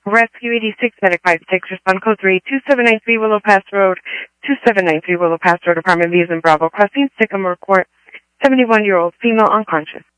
Rescue 86, Medic 56, respond code 3, 2793 Willow Pass Road, 2793 Willow Pass Road, Apartment B is in Bravo Crossing, Sycamore Court, 71-year-old female unconscious.